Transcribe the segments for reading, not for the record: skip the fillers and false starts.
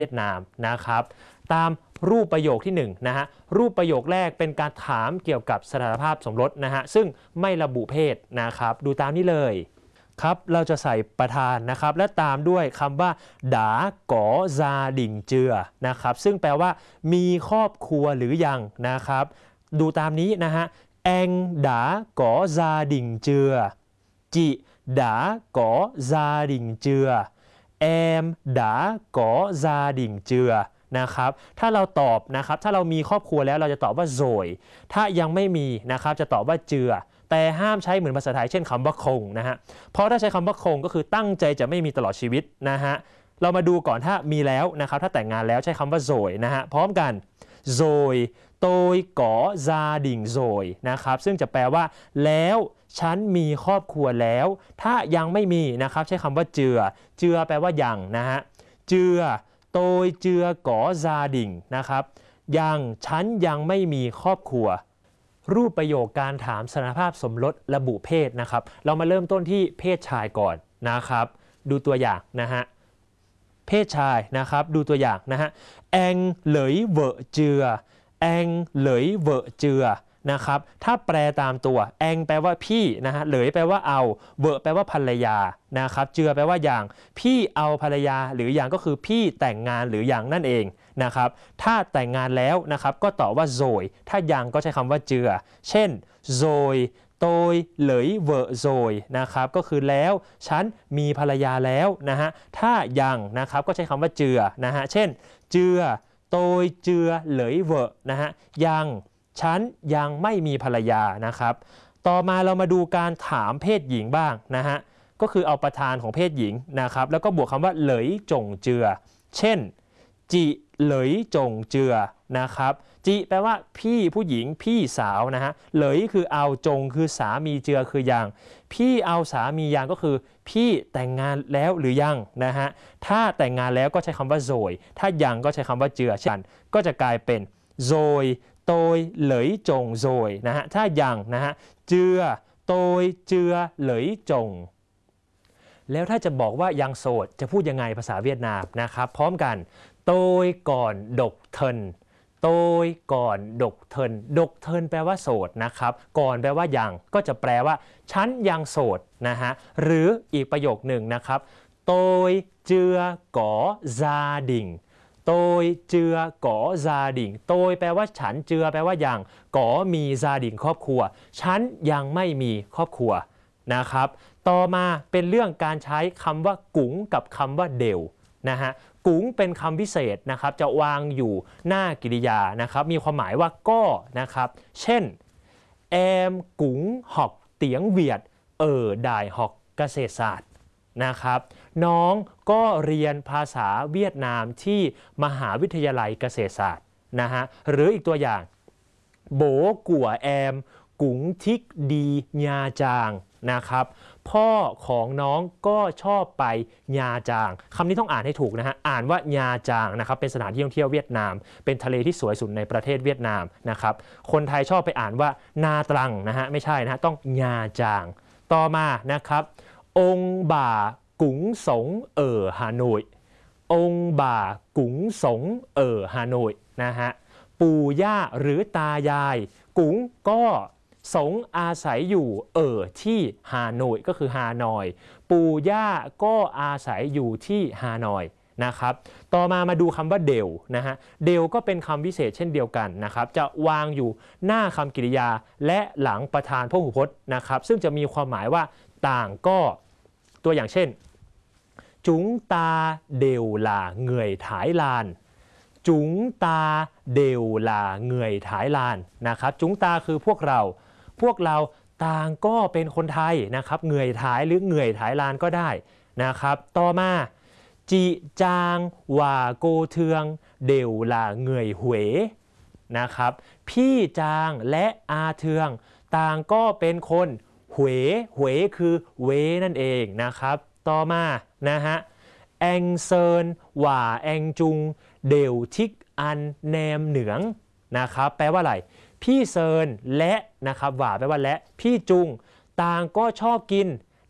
เวียดนามนะครับตามรูปประโยคที่1นะฮะรูปประโยคแรกเป็นการถามเกี่ยวกับสถานภาพสมรสนะฮะซึ่งไม่ระบุเพศนะครับดูตามนี้เลยครับเราจะใส่ประธานนะครับและตามด้วยคำว่าดาก๋อซาดิ่งเจือนะครับซึ่งแปลว่ามีครอบครัวหรือยังนะครับดูตามนี้นะฮะแองดาก๋อซาดิ่งเจือจิดาก๋อซาดิ่งเจือแอมดาก๋อซาดิ่งเจือนะครับถ้าเราตอบนะครับถ้าเรามีครอบครัวแล้วเราจะตอบว่าโซยถ้ายังไม่มีนะครับจะตอบว่าเจือแต่ห้ามใช้เหมือนภาษาไทยเช่นคำว่าคงนะฮะเพราะถ้าใช้คำว่าคงก็คือตั้งใจจะไม่มีตลอดชีวิตนะฮะเรามาดูก่อนถ้ามีแล้วนะครับถ้าแต่งงานแล้วใช้คำว่าโซยนะฮะพร้อมกันโซยโตยก๋อซาดิ่งโซยนะครับซึ่งจะแปลว่าแล้วฉันมีครอบครัวแล้วถ้ายังไม่มีนะครับใช้คำว่าเจือเจือแปลว่ายังนะฮะเจือโตยเจือก๋อซาดิ่งนะครับยังฉันยังไม่มีครอบครัวรูปประโยคการถามสถานภาพสมรสระบุเพศนะครับเรามาเริ่มต้นที่เพศชายก่อนนะครับดูตัวอย่างนะฮะเพศชายนะครับดูตัวอย่างนะฮะแองเหลยเวอเจือแองเหลยเวอเจือนะครับถ้าแปลตามตัวแองแปลว่าพี่นะฮะเหลยแปลว่าเอาเวอแปลว่าภรรยานะครับเจือแปลว่าอย่างพี่เอาภรรยาหรืออย่างก็คือพี่แต่งงานหรืออย่างนั่นเองนะครับถ้าแต่งงานแล้วนะครับก็ตอบว่าโซยถ้ายังก็ใช้คำว่าเจือเช่นโซยโตยเหลยเวอโซยนะครับก็คือแล้วฉันมีภรรยาแล้วนะฮะถ้ายังนะครับก็ใช้คำว่าเจือนะฮะเช่นเจือโตยเจือเหลยเวอนะฮะยังฉันยังไม่มีภรรยานะครับต่อมาเรามาดูการถามเพศหญิงบ้างนะฮะก็คือเอาประธานของเพศหญิงนะครับแล้วก็บวกคำว่าเหลยจงเจือเช่นจิเหลยจงเจือนะครับจิแปลว่าพี่ผู้หญิงพี่สาวนะฮะเหลยคือเอาจงคือสามีเจือคือยังพี่เอาสามียังก็คือพี่แต่งงานแล้วหรือยังนะฮะถ้าแต่งงานแล้วก็ใช้คำว่าโซยถ้ายังก็ใช้คำว่าเจือเช่นก็จะกลายเป็นโซยโตยเหลยจงโซยนะฮะถ้ายังนะฮะเจือโตยเจือเหลยจงแล้วถ้าจะบอกว่ายังโสดจะพูดยังไงภาษาเวียดนามนะครับพร้อมกันโตยก่อนดกเทินโตยก่อนดกเทินดกเทินแปลว่าโสดนะครับก่อนแปลว่ายังก็จะแปลว่าฉันยังโสดนะฮะหรืออีกประโยคหนึ่งนะครับโตยเจือก๋อซาดิ่งโตยเจือก๋อซาดิ่งโตยแปลว่าฉันเจือแปลว่ายังก๋อมีซาดิ่งครอบครัวฉันยังไม่มีครอบครัวนะครับต่อมาเป็นเรื่องการใช้คำว่ากุ๋งกับคำว่าเดวนะฮะกุ๋งเป็นคำพิเศษนะครับจะวางอยู่หน้ากริยานะครับมีความหมายว่าก็นะครับเช่นแอมกุ๋งหอกเตียงเวียดได้หอกเกษตรศาสตร์นะครับน้องก็เรียนภาษาเวียดนามที่มหาวิทยาลัยเกษตรศาสตร์นะฮะหรืออีกตัวอย่างโบกัวแอมกุ๋งทิกดีญาจางนะครับพ่อของน้องก็ชอบไปญาจางคำนี้ต้องอ่านให้ถูกนะฮะอ่านว่าญาจางนะครับเป็นสถานที่ท่องเที่ยวเวียดนามเป็นทะเลที่สวยสุดในประเทศเวียดนามนะครับคนไทยชอบไปอ่านว่านาตรังนะฮะไม่ใช่นะฮะต้องญาจางต่อมานะครับองค์บ่ากุ๋งสงฮานอยองค์บ่ากุ๋งสงฮานอยนะฮะปู่ย่าหรือตายายกุ๋งก็สงอาศัยอยู่ที่ฮานอยก็คือฮานอยปู่ย่าก็อาศัยอยู่ที่ฮานอยนะครับต่อมาดูคำว่าเดวนะฮะเดวก็เป็นคำพิเศษเช่นเดียวกันนะครับจะวางอยู่หน้าคำกริยาและหลังประธานพหูพจน์นะครับซึ่งจะมีความหมายว่าต่างก็ตัวอย่างเช่นจุงตาเดวลาเหงื่อยถ่ายลานจุงตาเดวลาเหงื่อยถ่ายลานนะครับจุงตาคือพวกเราต่างก็เป็นคนไทยนะครับเหงื่อยถ่ายหรือเหงื่อยถ่ายลานก็ได้นะครับต่อมาจีจางว่าโกเทืองเดวลาเหงื่อยหวยนะครับพี่จางและอาเทืองต่างก็เป็นคนหวยคือเวนั่นเองนะครับต่อมานะฮะแองเซินว่าแองจุงเดวทิกอันแนมเหนืองนะครับแปลว่าอะไรพี่เซินและนะครับว่าแปลว่าและพี่จุงต่างก็ชอบกิน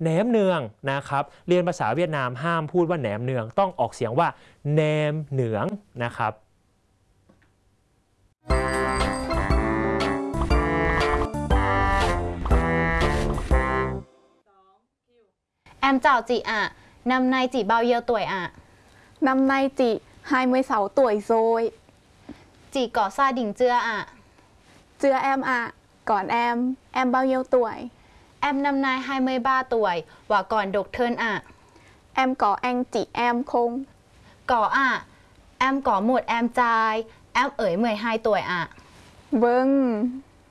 แหนมเนืองนะครับเรียนภาษาเวียดนามห้ามพูดว่าแหนมเนืองต้องออกเสียงว่าแหนมเหนืองนะครับ Em chào chị ạ, năm nay chị bao nhiêu tuổi ạ? Năm nay chị 26 tuổi rồi. Chị có gia đình chưa ạ? Chưa em ạ. Còn em bao nhiêu tuổi? Em năm nay 23 tuổi và còn độc thân ạ. Em có anh chị em không? Có ạ, em có một em trai, em ấy 12 tuổi ạ. Vâng.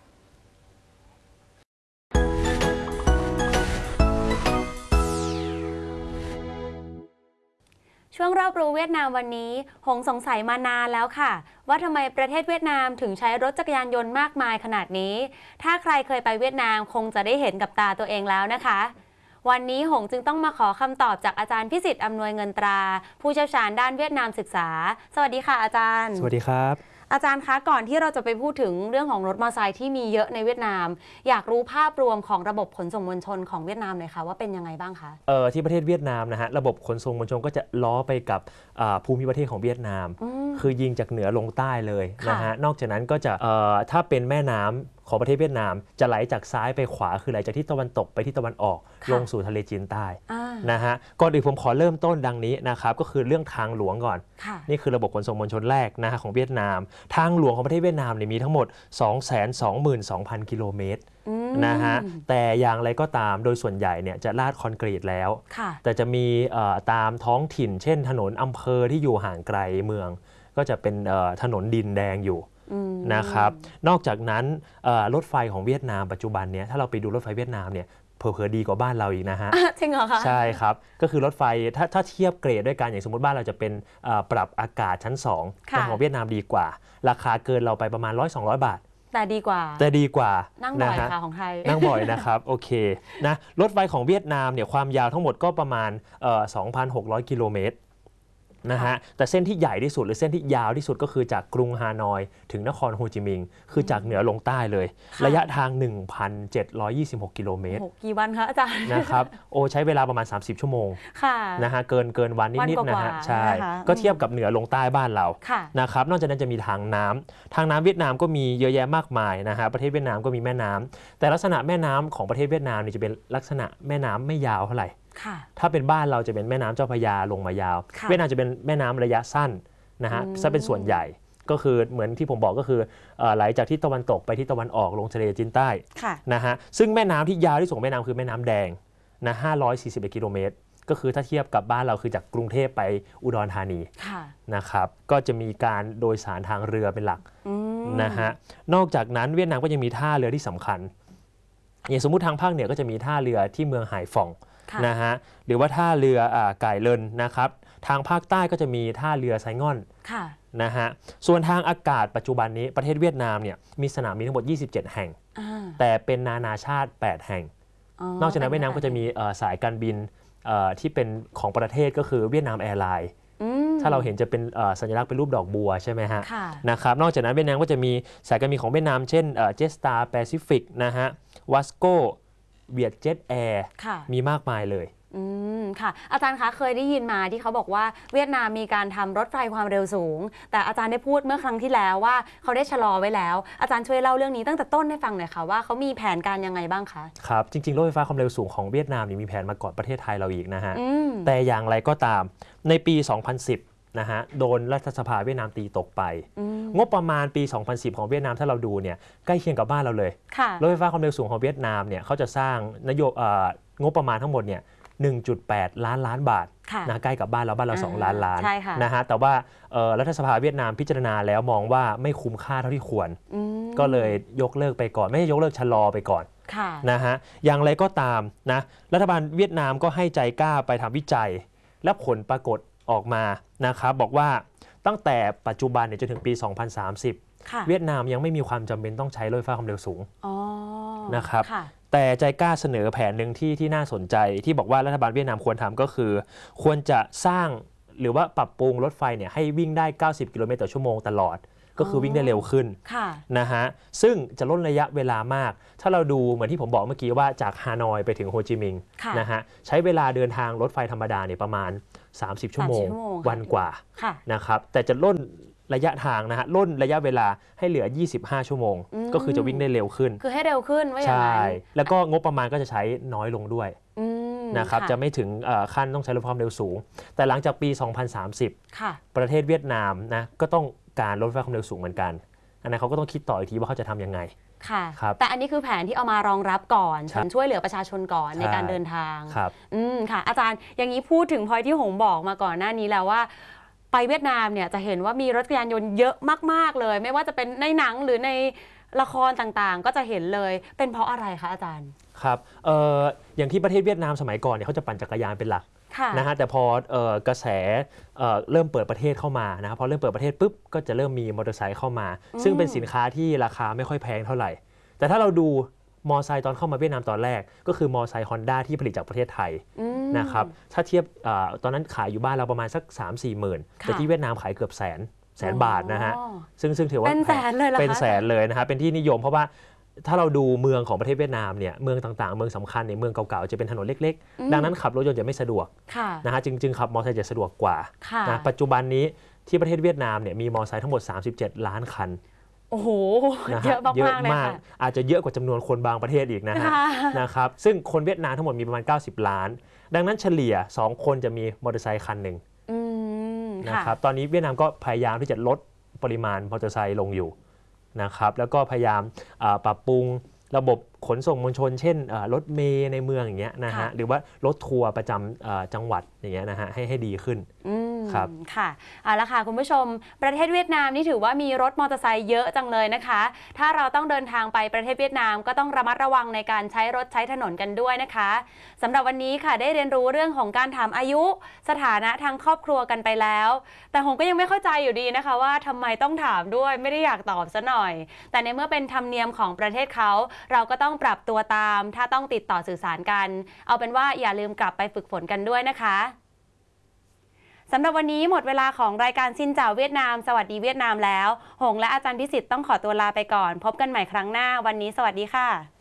ช่วงรอบรู้เวียดนามวันนี้หงสงสัยมานานแล้วค่ะว่าทำไมประเทศเวียดนามถึงใช้รถจักรยานยนต์มากมายขนาดนี้ถ้าใครเคยไปเวียดนามคงจะได้เห็นกับตาตัวเองแล้วนะคะวันนี้หงจึงต้องมาขอคำตอบจากอาจารย์พิสิทธิ์อำนวยเงินตราผู้เชี่ยวชาญด้านเวียดนามศึกษาสวัสดีค่ะอาจารย์สวัสดีครับอาจารย์คะก่อนที่เราจะไปพูดถึงเรื่องของรถมอเตอร์ไซค์ที่มีเยอะในเวียดนามอยากรู้ภาพรวมของระบบขนส่งมวลชนของเวียดนามหน่อยค่ะว่าเป็นยังไงบ้างคะที่ประเทศเวียดนามนะฮะระบบขนส่งมวลชนก็จะล้อไปกับภูมิประเทศของเวียดนามคือยิงจากเหนือลงใต้เลยนะฮะนอกจากนั้นก็จะถ้าเป็นแม่น้ำของประเทศเวียดนามจะไหลจากซ้ายไปขวาคือไหลจากทิศตะวันตกไปทิศตะวันออกลงสู่ทะเลจีนใต้นะฮะก่อนอื่นผมขอเริ่มต้นดังนี้นะครับก็คือเรื่องทางหลวงก่อนนี่คือระบบขนส่งมวลชนแรกนะฮะของเวียดนามทางหลวงของประเทศเวียดนามมีทั้งหมด 222,000 กิโลเมตรนะฮะแต่อย่างไรก็ตามโดยส่วนใหญ่เนี่ยจะลาดคอนกรีตแล้วแต่จะมีตามท้องถิ่นเช่นถนนอำเภอที่อยู่ห่างไกลเมืองก็จะเป็นถนนดินแดงอยู่นะครับนอกจากนั้นรถไฟของเวียดนามปัจจุบันเนี่ยถ้าเราไปดูรถไฟเวียดนามเนี่ยเผลอๆดีกว่าบ้านเราอีกนะฮะจริงเหรอคะใช่ครับก็คือรถไฟถ้าเทียบเกรดด้วยกันอย่างสมมติบ้านเราจะเป็นปรับอากาศชั้น2แต่ของเวียดนามดีกว่าราคาเกินเราไปประมาณ 100-200 บาทแต่ดีกว่านั่งบ่อยค่ะของไทยนั่งบ่อยนะครับโอเคนะรถไฟของเวียดนามเนี่ยความยาวทั้งหมดก็ประมาณ2,600 กิโลเมตรนะฮะแต่เส้นที่ใหญ่ที่สุดหรือเส้นที่ยาวที่สุดก็คือจากกรุงฮานอยถึงนครโฮจิมินห์คือจากเหนือลงใต้เลยระยะทาง 1,726 กิโลเมตรกี่วันคะอาจารย์นะครับใช้เวลาประมาณ30 ชั่วโมงนะฮะเกินวันนิดๆนะฮะใช่ก็เทียบกับเหนือลงใต้บ้านเรานะครับนอกจากนั้นจะมีทางน้ำเวียดนามก็มีเยอะแยะมากมายนะฮะประเทศเวียดนามก็มีแม่น้ำแต่ลักษณะแม่น้ำของประเทศเวียดนามนี่จะเป็นลักษณะแม่น้ำไม่ยาวเท่าไหร่ถ้าเป็นบ้านเราจะเป็นแม่น้ำเจ้าพระยาลงมายาวเวียดนามจะเป็นแม่น้ำระยะสั้นนะฮะซะเป็นส่วนใหญ่ก็คือเหมือนที่ผมบอกก็คือไหลจากทิศตะวันตกไปทิศตะวันออกลงทะเลจีนใต้นะฮะซึ่งแม่น้ำที่ยาวที่สุดของแม่น้ำคือแม่น้ำแดงนะ541 กิโลเมตรก็คือถ้าเทียบกับบ้านเราคือจากกรุงเทพไปอุดรธานีนะครับก็จะมีการโดยสารทางเรือเป็นหลักนะฮะนอกจากนั้นเวียดนามก็ยังมีท่าเรือที่สำคัญอย่างสมมุติทางภาคเหนือก็จะมีท่าเรือที่เมืองไหฟองนะฮะหรือว่าท่าเรือไก่เลินนะครับทางภาคใต้ก็จะมีท่าเรือไซง่อนนะฮะส่วนทางอากาศปัจจุบันนี้ประเทศเวียดนามเนี่ยมีสนามบินทั้งหมด27 แห่งแต่เป็นนานาชาติ8แห่งนอกจากนั้นเวียดนามก็จะมีสายการบินที่เป็นของประเทศก็คือเวียดนามแอร์ไลน์ถ้าเราเห็นจะเป็นสัญลักษณ์เป็นรูปดอกบัวใช่ไหมฮะนะครับนอกจากนั้นเวียดนามก็จะมีสายการบินของเวียดนามเช่นเจสตาร์แปซิฟิกนะฮะวัสโกเวียดเจ็ตแอร์มีมากมายเลยค่ะอาจารย์คะเคยได้ยินมาที่เขาบอกว่าเวียดนามมีการทำรถไฟความเร็วสูงแต่อาจารย์ได้พูดเมื่อครั้งที่แล้วว่าเขาได้ชะลอไว้แล้วอาจารย์ช่วยเล่าเรื่องนี้ตั้งแต่ต้นให้ฟังหน่อยค่ะว่าเขามีแผนการยังไงบ้างคะครับจริงๆรถไฟฟ้าความเร็วสูงของเวียดนามมีแผนมาก่อนประเทศไทยเราอีกนะฮะแต่อย่างไรก็ตามในปี 2010นะฮะโดนรัฐสภาเวียดนามตีตกไปงบประมาณปี 2010 ของเวียดนามถ้าเราดูเนี่ยใกล้เคียงกับบ้านเราเลยรถไฟฟ้าความเร็วสูงของเวียดนามเนี่ยเขาจะสร้างงบประมาณทั้งหมดเนี่ย 1.8 ล้านบาทนะใกล้กับบ้านเรา2 ล้านนะฮะแต่ว่ารัฐสภาเวียดนามพิจารณาแล้วมองว่าไม่คุ้มค่าเท่าที่ควรก็เลยยกเลิกไปก่อนไม่ใช่ยกเลิกชะลอไปก่อนนะฮะอย่างไรก็ตามนะรัฐบาลเวียดนามก็ให้ใจกล้าไปทำวิจัยและผลปรากฏออกมานะครับบอกว่าตั้งแต่ปัจจุบันจนถึงปี 2030 เวียดนามยังไม่มีความจำเป็นต้องใช้รถไฟฟ้าความเร็วสูงนะครับแต่ใจกล้าเสนอแผนหนึ่งที่น่าสนใจที่บอกว่ารัฐบาลเวียดนามควรทำก็คือควรจะสร้างหรือว่าปรับปรุงรถไฟเนี่ยให้วิ่งได้90 กิโลเมตรต่อชั่วโมงตลอดก็คือวิ่งได้เร็วขึ้นค่ะนะฮะซึ่งจะลดระยะเวลามาก ถ้าเราดูเหมือนที่ผมบอกเมื่อกี้ว่าจากฮานอยไปถึงโฮจิมินห์ค่ะนะฮะใช้เวลาเดินทางรถไฟธรรมดาเนี่ยประมาณ 30 ชั่วโมง 30 ชั่วโมงวันกว่าค่ะนะครับแต่จะล่นระยะทางนะฮะล่นระยะเวลาให้เหลือ 25 ชั่วโมง ก็คือจะวิ่งได้เร็วขึ้นคือให้เร็วขึ้นว่าอย่างใช่นั้นแล้วก็งบประมาณก็จะใช้น้อยลงด้วยอืมนะครับจะไม่ถึงขั้นต้องใช้รถความเร็วสูง แต่หลังจากปี 2030 ค่ะประเทศเวียดนามนะก็ต้องการรถไฟความเร็วสูงเหมือนกันอันนั้นเขาก็ต้องคิดต่ออีกทีว่าเขาจะทำยังไงค่ะครับแต่อันนี้คือแผนที่เอามารองรับก่อนใช่ช่วยเหลือประชาชนก่อนใช่ในการเดินทางครับค่ะ อาจารย์อย่างนี้พูดถึงพอยที่หงบอกมาก่อนหน้านี้แล้วว่า ไปเวียดนามเนี่ยจะเห็นว่ามีรถจักรยานยนต์เยอะมากๆเลย ไม่ว่าจะเป็นในหนังหรือในละครต่างๆ ก็จะเห็นเลยเป็นเพราะอะไรคะอาจารย์ครับอย่างที่ประเทศเวียดนามสมัยก่อนเนี่ยเขาจะปั่นจักรยานเป็นหลักค่ะนะฮะแต่พอกระแสเริ่มเปิดประเทศเข้ามานะครับพอเริ่มเปิดประเทศปุ๊บก็จะเริ่มมีมอเตอร์ไซค์เข้ามา ซึ่งเป็นสินค้าที่ราคาไม่ค่อยแพงเท่าไหร่ แต่ถ้าเราดูมอไซค์ตอนเข้ามาเวียดนามตอนแรก ก็คือมอไซค์ฮอนด้าที่ผลิตจากประเทศไทยนะครับถ้าเทียบตอนนั้นขายอยู่บ้านเราประมาณสัก 3-4 หมื่นค่ะแต่ที่เวียดนามขายเกือบแสนบาทนะฮะอ๋อซึ่งถือว่าเป็นแสนเลยเหรอคะเป็นแสนเลยนะฮะเป็นที่นิยมเพราะว่าถ้าเราดูเมืองของประเทศเวียดนามเนี่ยเมืองต่างๆเมืองสำคัญเนี่ยเมืองเก่าๆจะเป็นถนนเล็กๆ ดังนั้นขับรถยนต์จะไม่สะดวกค่ะนะฮะจึงขับมอเตอร์ไซค์จะสะดวกกว่าค่ะนะปัจจุบันนี้ที่ประเทศเวียดนามเนี่ยมีมอเตอร์ไซค์ทั้งหมด 37 ล้านคันโอ้โหนะเยฮะอะมากๆเลยค่ะอาจจะเยอะกว่าจำนวนคนบางประเทศอีกนะฮะค่ะนะครับซึ่งคนเวียดนามทั้งหมดมีประมาณ 90 ล้าน ดังนั้นเฉลี่ย 2 คนจะมีมอเตอร์ไซค์คันหนึ่ง นะค่ะครับตอนนี้เวียดนามก็พยายามที่จะลดปริมาณมอเตอร์ไซค์ลงอยู่นะครับแล้วก็พยายามปรับปรุงระบบขนส่งมวลชน เช่นรถเมล์ในเมืองอย่างเงี้ยนะฮะค่ะหรือว่ารถทัวร์ประจำจังหวัดอย่างเงี้ยนะฮะให้ดีขึ้น ครับค่ะเอาละค่ะคุณผู้ชมประเทศเวียดนามนี่ถือว่ามีรถมอเตอร์ไซค์เยอะจังเลยนะคะ ถ้าเราต้องเดินทางไปประเทศเวียดนามก็ต้องระมัดระวังในการใช้รถใช้ถนนกันด้วยนะคะสำหรับวันนี้ค่ะได้เรียนรู้เรื่องของการถามอายุสถานะทางครอบครัวกันไปแล้ว แต่ผมก็ยังไม่เข้าใจอยู่ดีนะคะว่าทำไมต้องถามด้วยไม่ได้อยากตอบซะหน่อย แต่ในเมื่อเป็นธรรมเนียมของประเทศเขาเราก็ต้องปรับตัวตามถ้าต้องติดต่อสื่อสารกัน เอาเป็นว่าอย่าลืมกลับไปฝึกฝนกันด้วยนะคะสำหรับวันนี้หมดเวลาของรายการซินเจ้าเวียดนามสวัสดีเวียดนามแล้วหงและอาจารย์พิสิทธิ์ต้องขอตัวลาไปก่อนพบกันใหม่ครั้งหน้าวันนี้สวัสดีค่ะ